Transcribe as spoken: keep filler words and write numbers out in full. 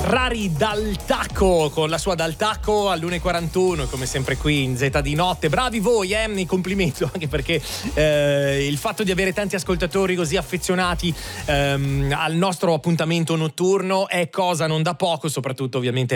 Rari Dal Tacco con la sua Dal Tacco all'una e quarantuno, come sempre qui in Z di notte. Bravi voi, eh, mi complimento, anche perché eh, il fatto di avere tanti ascoltatori così affezionati ehm, al nostro appuntamento notturno è cosa non da poco, soprattutto ovviamente